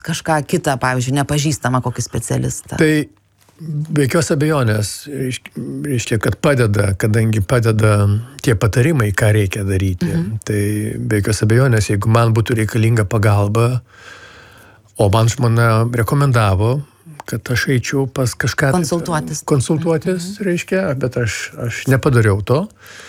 kažką kitą, pavyzdžiui, nepažįstamą kokį specialistą? Tai be jokios abejonės, reiškia, kad padeda, kadangi padeda tie patarimai, ką reikia daryti. Tai be jokios abejonės, jeigu man būtų reikalinga pagalba, o man žmona rekomendavo, kad aš eičiau pas kažką... Konsultuotis, reiškia, bet aš nepadariau to.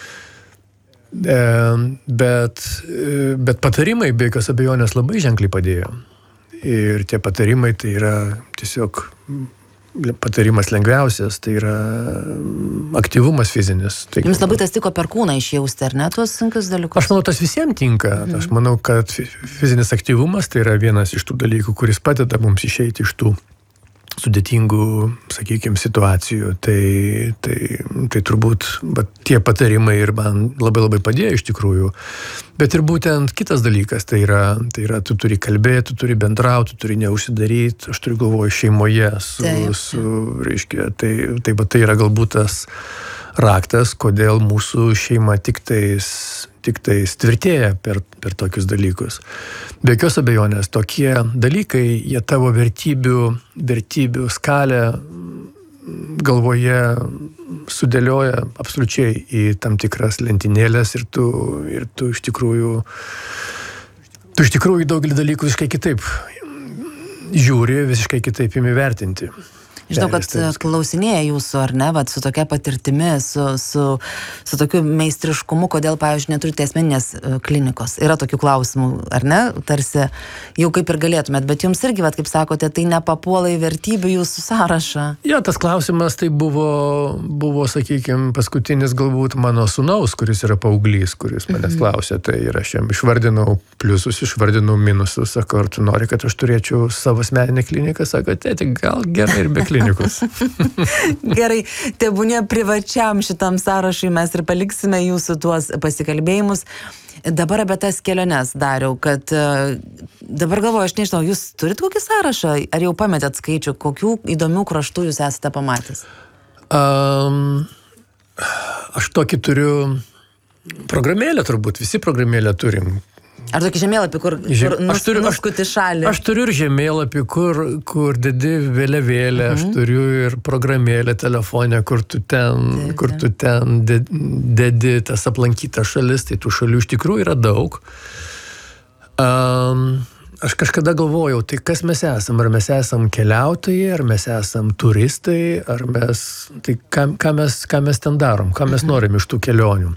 Bet patarimai be jokios abejonės labai ženkliai padėjo. Ir tie patarimai tai yra tiesiog... Patarimas lengviausias, tai yra aktyvumas fizinis. Tai Jums labai tas tiko per kūną išjausti, ar ne, tuos sunkius dalykus? Aš manau, tas visiems tinka. Aš manau, kad fizinis aktyvumas tai yra vienas iš tų dalykų, kuris padeda mums išeiti iš tų sudėtingų, sakykime, situacijų. Tai turbūt tie patarimai ir man labai padėjo iš tikrųjų. Bet ir būtent kitas dalykas, tai yra tu turi kalbėti, tu turi bendrauti, tu turi neužsidaryti, aš turiu galvoje šeimoje reiškia, tai yra galbūt tas raktas, kodėl mūsų šeima tik tais tvirtėja per tokius dalykus. Be jokios abejonės, tokie dalykai, jie tavo vertybių skalę galvoje sudėlioja absoliučiai į tam tikras lentynėlės ir tu iš tikrųjų daugelį dalykų visiškai kitaip žiūri, visiškai kitaip imi vertinti. Žinau, kad klausinėja jūsų, ar ne, su tokia patirtimi, su tokiu meistriškumu, kodėl, pavyzdžiui, neturite asmeninės klinikos. Yra tokių klausimų, ar ne, tarsi jau kaip ir galėtumėt, bet jums irgi, kaip sakote, tai nepapuola į vertybių jūsų sąrašą. Ja, tas klausimas tai buvo, sakykime, paskutinis galbūt mano sūnaus, kuris yra paauglys, kuris manęs klausė, tai ir aš jam išvardinau pliusus, išvardinau minusus, sako, ar tu nori, kad aš turėčiau savo asmeninę kliniką, sako, tėti, gal gerai ir be klinikos. Gerai, tebūnie privačiam šitam sąrašui mes ir paliksime jūsų tuos pasikalbėjimus. Dabar apie tas keliones dariau, kad dabar galvoju, aš nežinau, jūs turit kokį sąrašą, ar jau pametėt skaičių, kokių įdomių kraštų jūs esate pamatęs? Aš tokį turiu programėlę, turbūt visi programėlę turim. Ar tokį žemėlapį, kur nuskuti šalį? Aš turiu ir žemėlapį, kur dedi vėliavėlę, aš turiu ir programėlę telefone, kur tu ten dedi tas aplankytas šalis, tai tų šalių iš tikrųjų yra daug. Aš kažkada galvojau, tai kas mes esam? Ar mes esam keliautojai, ar mes esam turistai, ar tai ką mes ten darom, ką mes norim iš tų kelionių.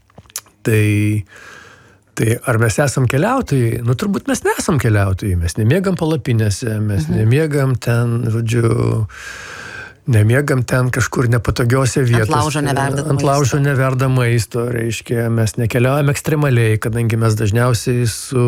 Tai ar mes esam keliautojai? Turbūt mes nesam keliautojai. Mes nemiegam palapinėse, mes nemiegam ten, nemiegam ten kažkur nepatogiose vietose. Ant laužo neverda maisto, reiškia, mes nekeliaujame ekstremaliai, kadangi mes dažniausiai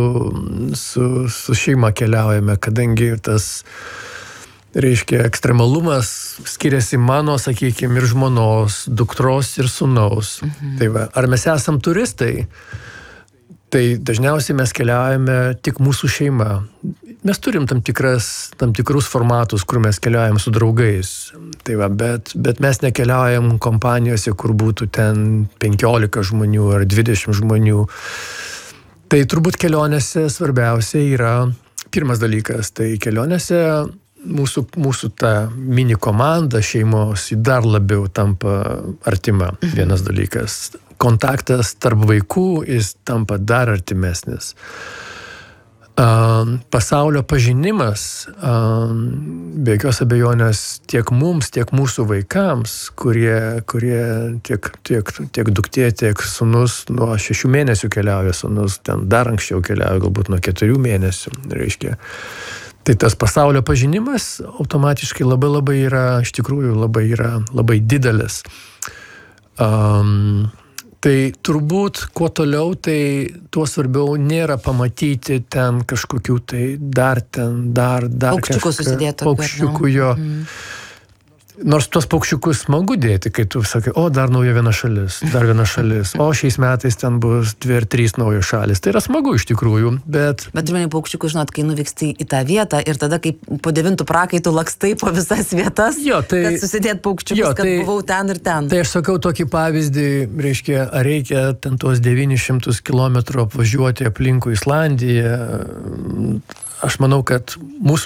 su šeima keliaujame, kadangi tas, reiškia, ekstremalumas skiriasi mano, sakykime, ir žmonos, duktros ir sūnaus. Tai va, ar mes esam turistai? Tai dažniausiai mes keliaujame tik mūsų šeima. Mes turim tam tikrus formatus, kur mes keliaujam su draugais. Tai va, bet mes nekeliaujam kompanijose, kur būtų ten 15 žmonių ar 20 žmonių. Tai turbūt kelionėse svarbiausia yra pirmas dalykas. Tai kelionėse mūsų ta mini komanda šeimos dar labiau tampa artima. Vienas dalykas. Kontaktas tarp vaikų jis tampa dar artimesnis. Pasaulio pažinimas, be jokios abejonės tiek mums, tiek mūsų vaikams, kurie tiek duktė, tiek sūnus nuo 6 mėnesių keliauja, sūnus ten dar anksčiau keliauja, galbūt nuo 4 mėnesių, reiškia. Tai tas pasaulio pažinimas automatiškai labai yra, iš tikrųjų labai didelis. Tai turbūt, kuo toliau, tai tuo svarbiau nėra pamatyti ten kažkokių tai dar paukščiukų susidėtų. Paukščiukų jo. Nors tuos paukščiukus smagu dėti, kai tu sakai, o dar nauja viena šalis, o šiais metais ten bus 2 ar 3 naujos šalis. Tai yra smagu iš tikrųjų, bet... Bet turiu paukščiukų, žinot, kai nuvyksti į tą vietą ir tada, kai po 9 prakaitų lakstai po visas vietas, kad susidėt paukščiukus, kad buvau ten ir ten. Tai aš sakau tokį pavyzdį, reiškia, ar reikia ten tuos 900 kilometrų apvažiuoti aplinkui Islandiją. Aš manau, kad mūsų